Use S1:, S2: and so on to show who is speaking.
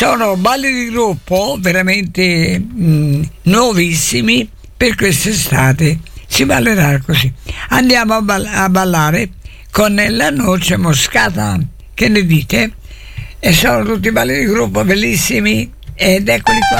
S1: Sono balli di gruppo veramente nuovissimi per quest'estate. Si ballerà così. Andiamo a ballare con la noce moscata. Che ne dite? E sono tutti balli di gruppo bellissimi ed eccoli qua.